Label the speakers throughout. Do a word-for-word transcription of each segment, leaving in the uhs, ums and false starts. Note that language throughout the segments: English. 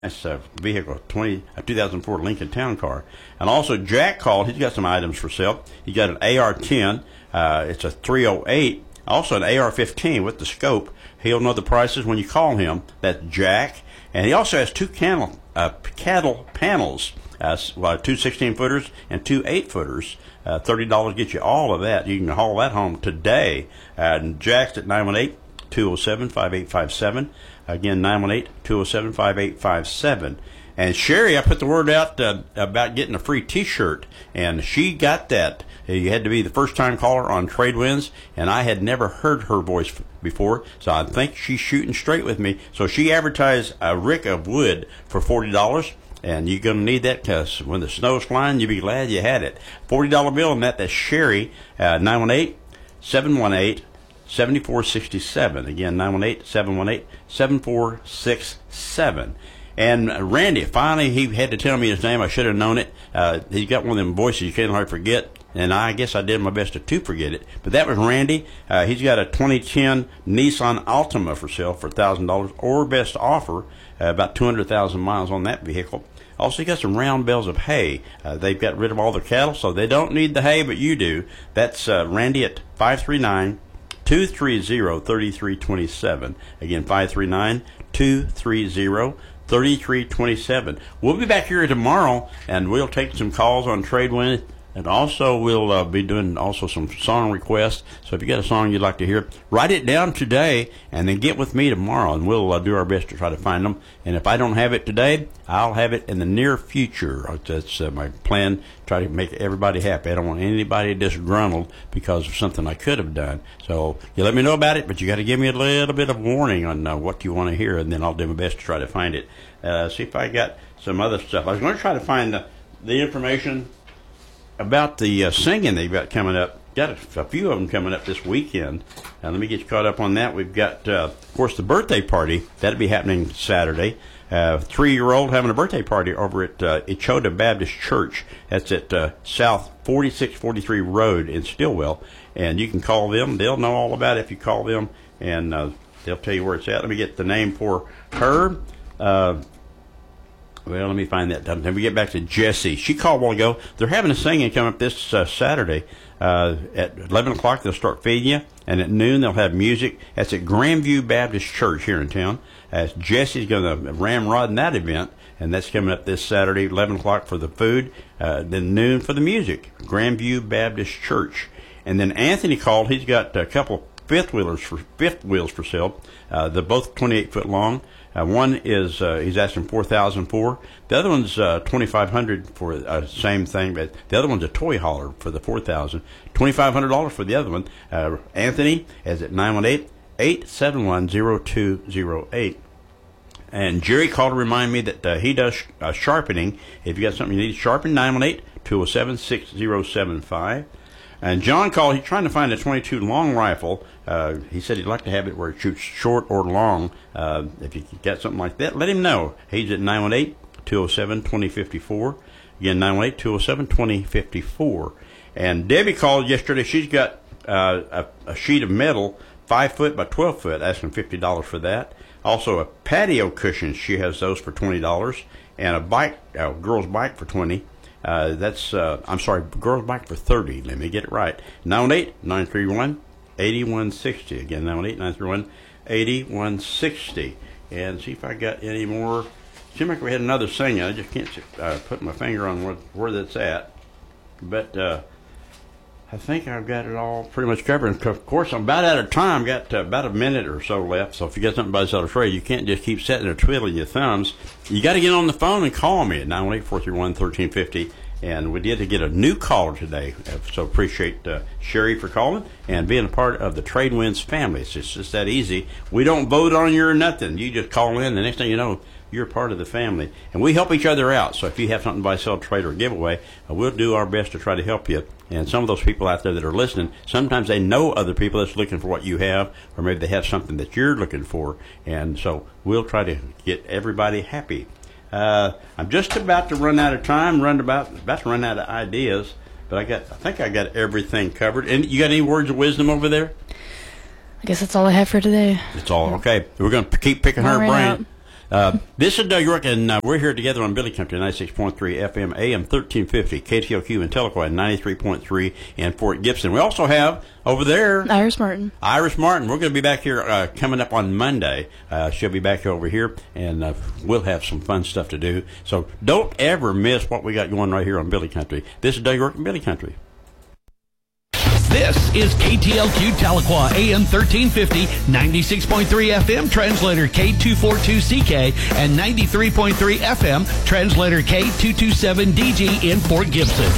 Speaker 1: Nice uh, vehicle, twenty, a two thousand four Lincoln Town Car. And also, Jack called. He's got some items for sale. He got an A R ten. Uh, it's a three oh eight. Also, an A R fifteen with the scope. He'll know the prices when you call him. That's Jack. And he also has two cattle, uh, cattle panels, uh, well, two sixteen-footers and two eight-footers. Uh, thirty dollars gets you all of that. You can haul that home today. Uh, and Jack's at nine one eight, two oh seven, five eight five seven. Again, nine one eight, two oh seven, five eight five seven. And Sherry, I put the word out uh, about getting a free T-shirt, and she got that. You had to be the first-time caller on Trade Winds, and I had never heard her voice before, so I think she's shooting straight with me. So she advertised a rick of wood for forty dollars, and you're going to need that because when the snow's flying, you'll be glad you had it. forty dollar bill, and that, that's Sherry, uh, nine one eight, seven one eight, seven four six seven. Again, nine one eight, seven one eight, seven four six seven. And Randy, finally, he had to tell me his name. I should have known it. Uh, he's got one of them voices you can't hardly forget, and I guess I did my best to, to forget it. But that was Randy. Uh, he's got a twenty ten Nissan Altima for sale for one thousand dollars, or best offer, uh, about two hundred thousand miles on that vehicle. Also, he got some round bales of hay. Uh, they've got rid of all their cattle, so they don't need the hay, but you do. That's uh, Randy at five three nine, two three zero, three three two seven. Again, five three nine, two three zero, three three two seven. We'll be back here tomorrow, and we'll take some calls on Trade Wind, and also we'll uh, be doing also some song requests. So if you got a song you'd like to hear, write it down today, and then get with me tomorrow, and we'll uh, do our best to try to find them. And if I don't have it today, I'll have it in the near future. That's uh, my plan, try to make everybody happy. I don't want anybody disgruntled because of something I could have done. So you let me know about it, but you got to give me a little bit of warning on uh, what you want to hear, and then I'll do my best to try to find it. Uh, see if I got some other stuff. I was going to try to find the, the information about the uh, singing they've got coming up. Got a, a few of them coming up this weekend. Uh, let me get you caught up on that. We've got, uh, of course, the birthday party. That'll be happening Saturday. Uh, three-year-old having a birthday party over at uh, Echota Baptist Church. That's at uh, South forty-six forty-three Road in Stillwell. And you can call them. They'll know all about it if you call them, and uh, they'll tell you where it's at. Let me get the name for her. Uh, well, let me find that. Then we get back to Jessie. She called a while ago. They're having a singing come up this uh, Saturday. Uh, at eleven o'clock, they'll start feeding you, and at noon, they'll have music. That's at Grandview Baptist Church here in town. As Jessie's going to ramrod in that event, and that's coming up this Saturday, eleven o'clock for the food, uh, then noon for the music. Grandview Baptist Church. And then Anthony called. He's got a couple fifth wheelers for fifth wheels for sale. Uh, they're both twenty-eight foot long. Uh, one is uh, he's asking four thousand for. The other one's uh, twenty-five hundred for uh, same thing, but the other one's a toy hauler for the four thousand. Twenty-five hundred dollars for the other one. Uh, Anthony is at nine one eight, eight seven one, zero two zero eight. And Jerry called to remind me that uh, he does sh- uh, sharpening. If you got something you need sharpened, nine one eight, two oh seven, six oh seven five. And John called. He's trying to find a twenty-two long rifle. Uh, he said he'd like to have it where it shoots short or long. Uh, if you got something like that, let him know. He's at nine one eight, two oh seven, two oh five four. Again, nine one eight, two oh seven, two oh five four. And Debbie called yesterday. She's got uh, a, a sheet of metal, five foot by twelve foot, asking fifty dollars for that. Also, a patio cushion. She has those for twenty dollars. And a bike, a girl's bike for twenty dollars. Uh, that's, uh, I'm sorry, girl's bike for thirty. Let me get it right. nine one eight, nine three one, eight one six zero. Again, nine one eight, nine three one, eight one six zero. And see if I got any more. Seems like we had another singer. I just can't uh, put my finger on where, where that's at. But uh, I think I've got it all pretty much covered. And of course, I'm about out of time. Got uh, about a minute or so left. So if you got something by the trade, you can't just keep sitting there twiddling your thumbs. You got to get on the phone and call me at nine one eight, four three one, one three five zero. And we did to get a new caller today. So appreciate uh, Sherry for calling and being a part of the Trade Winds family. It's just, just that easy. We don't vote on you or nothing. You just call in. The next thing you know, you're part of the family. And we help each other out. So if you have something to buy, sell, trade, or giveaway, uh, we'll do our best to try to help you. And some of those people out there that are listening, sometimes they know other people that's looking for what you have, or maybe they have something that you're looking for. And so we'll try to get everybody happy. Uh, I'm just about to run out of time, run about about to run out of ideas, but I got I think I got everything covered. And you got any words of wisdom over there?
Speaker 2: I guess that's all I have for today.
Speaker 1: It's all okay. We're going to keep picking her brain. Uh, this is Doug York, and uh, we're here together on Billy Country, ninety-six point three F M, A M thirteen fifty, K T L Q in Tahlequah, ninety-three point three in Fort Gibson. We also have over there
Speaker 2: Iris Martin.
Speaker 1: Iris Martin. We're going to be back here uh, coming up on Monday. Uh, she'll be back over here, and uh, we'll have some fun stuff to do. So don't ever miss what we got going right here on Billy Country. This is Doug York and Billy Country.
Speaker 3: This is K T L Q Tahlequah, A M thirteen fifty, ninety-six point three F M, translator K two forty-two C K, and ninety-three point three F M, translator K two twenty-seven D G in Fort Gibson.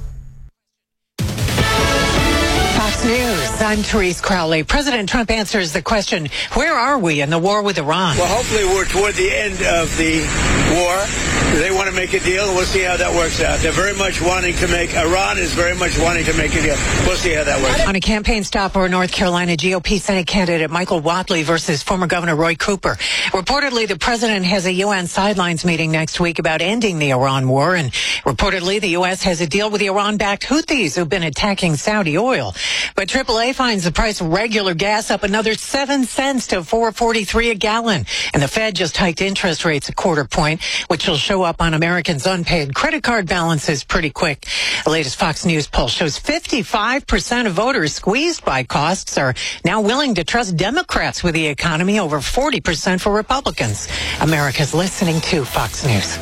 Speaker 4: Fox News, I'm Therese Crowley. President Trump answers the question, where are we in the war with Iran?
Speaker 5: Well, hopefully we're toward the end of the war. They want to make a deal, and we'll see how that works out. They're very much wanting to make, Iran is very much wanting to make a deal. We'll see how that works out.
Speaker 4: On a campaign stop for North Carolina G O P Senate candidate Michael Whatley versus former Governor Roy Cooper. Reportedly, the president has a U N sidelines meeting next week about ending the Iran war, and reportedly the U S has a deal with the Iran-backed Houthis who've been attacking Saudi oil. But triple A finds the price of regular gas up another seven cents to four forty-three a gallon. And the Fed just hiked interest rates a quarter point, which will show up on Americans' unpaid credit card balances pretty quick. The latest Fox News poll shows fifty-five percent of voters squeezed by costs are now willing to trust Democrats with the economy, over forty percent for Republicans. America's listening to Fox News.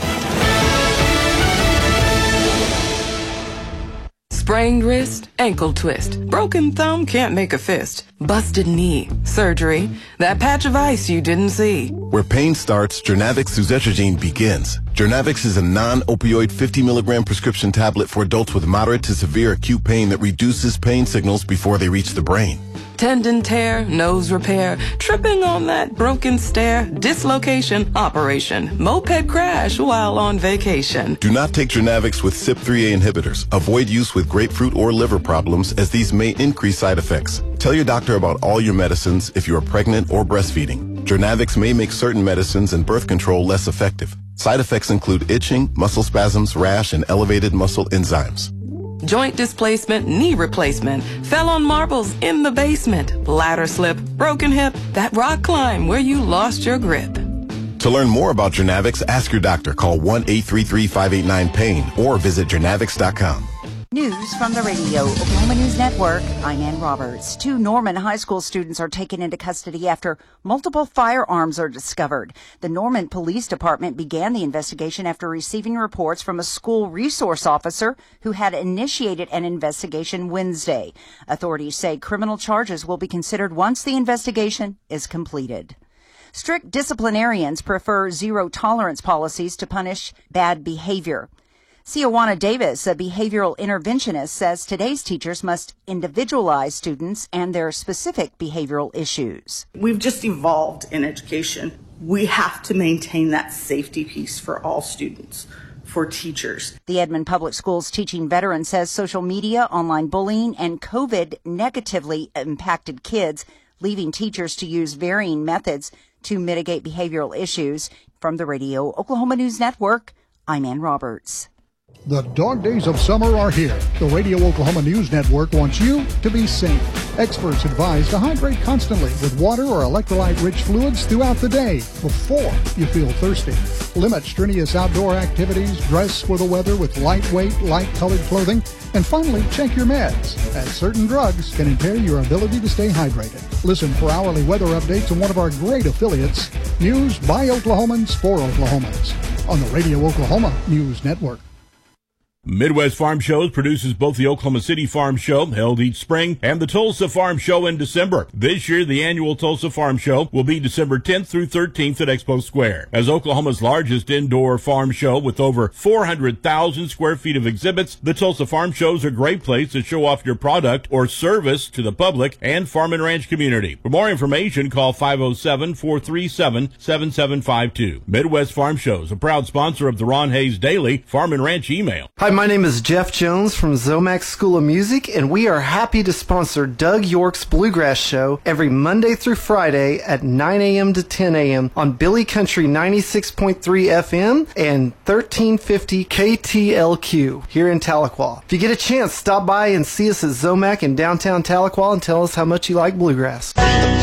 Speaker 6: Sprained wrist, ankle twist, broken thumb, can't make a fist, busted knee, surgery, that patch of ice you didn't see.
Speaker 7: Where pain starts, Jernavix suzetrigine begins. Jernavix is a non-opioid fifty milligram prescription tablet for adults with moderate to severe acute pain that reduces pain signals before they reach the brain.
Speaker 6: Tendon tear, nose repair, tripping on that broken stair, dislocation, operation, moped crash while on vacation.
Speaker 7: Do not take Jernavix with C Y P three A inhibitors. Avoid use with grapefruit or liver problems, as these may increase side effects. Tell your doctor about all your medicines if you are pregnant or breastfeeding. Jernavix may make certain medicines and birth control less effective. Side effects include itching, muscle spasms, rash, and elevated muscle enzymes.
Speaker 6: Joint displacement, knee replacement, fell on marbles in the basement, ladder slip, broken hip, that rock climb where you lost your grip.
Speaker 7: To learn more about Jernavix, ask your doctor. Call one eight three three, five eight nine, pain or visit jernavix dot com.
Speaker 8: News from the radio, Oklahoma News Network. I'm Ann Roberts. Two Norman High School students are taken into custody after multiple firearms are discovered. The Norman Police Department began the investigation after receiving reports from a school resource officer who had initiated an investigation Wednesday. Authorities say criminal charges will be considered once the investigation is completed. Strict disciplinarians prefer zero-tolerance policies to punish bad behavior. Siowana Davis, a behavioral interventionist, says today's teachers must individualize students and their specific behavioral issues.
Speaker 9: We've just evolved in education. We have to maintain that safety piece for all students, for teachers.
Speaker 8: The Edmond Public Schools teaching veteran says social media, online bullying, and COVID negatively impacted kids, leaving teachers to use varying methods to mitigate behavioral issues. From the Radio Oklahoma News Network, I'm Ann Roberts.
Speaker 10: The dog days of summer are here. The Radio Oklahoma News Network wants you to be safe. Experts advise to hydrate constantly with water or electrolyte-rich fluids throughout the day before you feel thirsty. Limit strenuous outdoor activities, dress for the weather with lightweight, light-colored clothing, and finally, check your meds, as certain drugs can impair your ability to stay hydrated. Listen for hourly weather updates on one of our great affiliates, News by Oklahomans for Oklahomans, on the Radio Oklahoma News Network.
Speaker 11: Midwest Farm Shows produces both the Oklahoma City Farm Show, held each spring, and the Tulsa Farm Show in December. This year, the annual Tulsa Farm Show will be December tenth through thirteenth at Expo Square. As Oklahoma's largest indoor farm show with over four hundred thousand square feet of exhibits, the Tulsa Farm Show is a great place to show off your product or service to the public and farm and ranch community. For more information, call five oh seven, four three seven, seven seven five two. Midwest Farm Shows, a proud sponsor of the Ron Hayes Daily Farm and Ranch email.
Speaker 12: Hi, my name is Jeff Jones from Zomax School of Music, and we are happy to sponsor Doug York's Bluegrass Show every Monday through Friday at nine a.m. to ten a.m. on Billy Country ninety-six point three F M and thirteen fifty K T L Q here in Tahlequah. If you get a chance, stop by and see us at Zomac in downtown Tahlequah and tell us how much you like bluegrass.